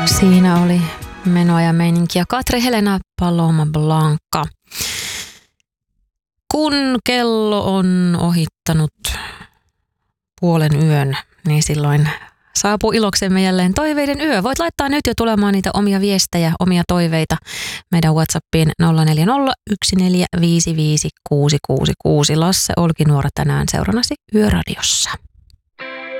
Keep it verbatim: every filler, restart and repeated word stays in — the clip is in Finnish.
Siinä oli menoa ja meininkiä. Katri Helena Paloma Blanca. Kun kello on ohittanut puolen yön, niin silloin saapuu iloksemme jälleen toiveiden yö. Voit laittaa nyt jo tulemaan niitä omia viestejä, omia toiveita meidän WhatsAppiin nolla neljä nolla yksi neljä viisi viisi kuusi kuusi kuusi. Lasse Olkinuora tänään seurannasi Yöradiossa.